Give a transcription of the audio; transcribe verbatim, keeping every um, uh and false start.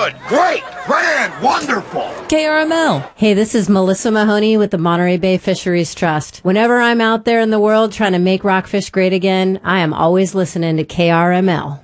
good, great, grand, wonderful. K R M L. Hey, this is Melissa Mahoney with the Monterey Bay Fisheries Trust. Whenever I'm out there in the world trying to make rockfish great again, I am always listening to K R M L.